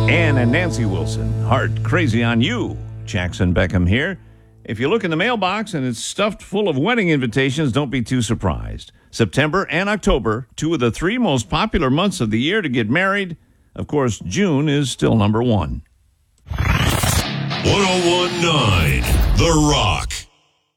Ann and Nancy Wilson, Heart Crazy on You. Jackson Beckham here. If you look in the mailbox and it's stuffed full of wedding invitations, don't be too surprised. September and October, two of the three most popular months of the year to get married. Of course, June is still number one. 101.9 The Rock.